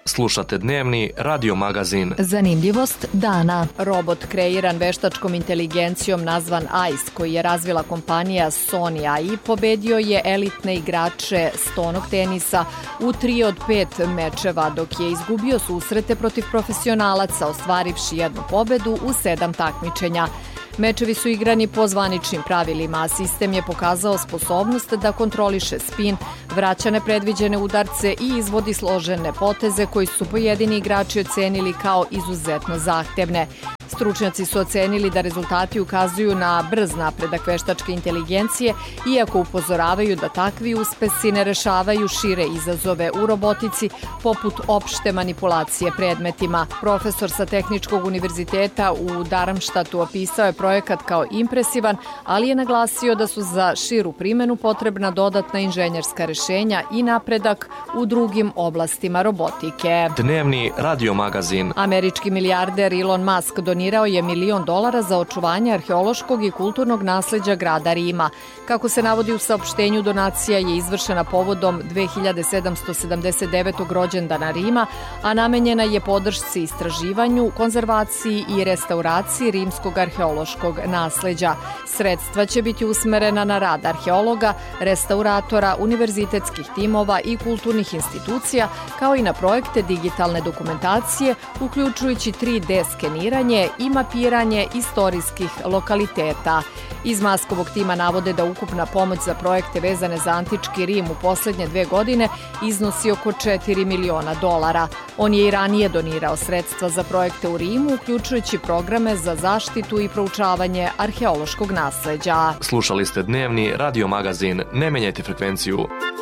Slušate dnevni radio magazin. Zanimljivost dana. Robot kreiran veštačkom inteligencijom nazvan ICE, koji je razvila kompanija Sony AI, pobedio je elitne igrače stonog tenisa u 3 od 5 mečeva, dok je izgubio susrete protiv profesionalaca, ostvarivši jednu pobedu u 7 takmičenja. Mečevi su igrani po zvaničnim pravilima, a sistem je pokazao sposobnost da kontroliše spin, vraća nepredviđene udarce i izvodi složene poteze koji su pojedini igrači ocenili kao izuzetno zahtevne. Stručnjaci su ocenili da rezultati ukazuju na brz napredak veštačke inteligencije, iako upozoravaju da takvi uspesi ne rešavaju šire izazove u robotici, poput opšte manipulacije predmetima. Profesor sa Tehničkog univerziteta u Darmstadtu opisao je projekat kao impresivan, ali je naglasio da su za širu primenu potrebna dodatna inženjerska rešenja i napredak u drugim oblastima robotike. Dnevni radio magazin. Američki milijarder Elon Musk donirao je $1 milion za očuvanje arheološkog i kulturnog nasleđa grada Rima. Kako se navodi u saopštenju, donacija je izvršena povodom 2779. rođendana Rima, a namenjena je podršci istraživanju, konzervaciji i restauraciji rimskog arheološkog nasleđa. Sredstva će biti usmerena na rad arheologa, restauratora, univerzitetskih timova i kulturnih institucija, kao i na projekte digitalne dokumentacije, uključujući 3D skeniranje i mapiranje istorijskih lokaliteta. Iz Maskovog tima navode da ukupna pomoć za projekte vezane za antički Rim u poslednje 2 godine iznosi oko $4 miliona. On je i ranije donirao sredstva za projekte u Rimu, uključujući programe za zaštitu i proučavanje arheološkog nasleđa. Slušali ste dnevni radio magazin. Ne menjajte frekvenciju.